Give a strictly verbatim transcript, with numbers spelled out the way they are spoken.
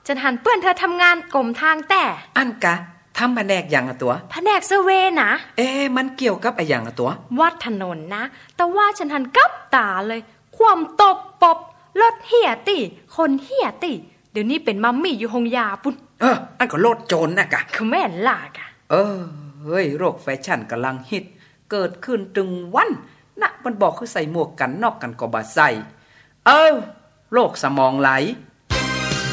ฉันหันเปื้อนเธอทำงานกรมทางแต่อันกะทำแผนกอย่างอะตัวแผนกเซอร์เวย์นะเอ๊ะมันเกี่ยวกับไอ้อย่างอะตัววัดถนนนะแต่ว่าฉันหันกับตาเลยความตบปบรถเหี้ยติคนเหี้ยติเดี๋ยวนี้เป็นมัมมี่อยู่หงยาปุ่นเอออันก็โลดโจรน่ะกะคือแม่นล่ะกะเออเฮ้ยโรคแฟชั่นกำลังฮิตเกิดขึ้นตึงวันน่ะมันบอกคือใส่หมวกกันนอกกันก็บ่ใส่เออโรคสมองไหล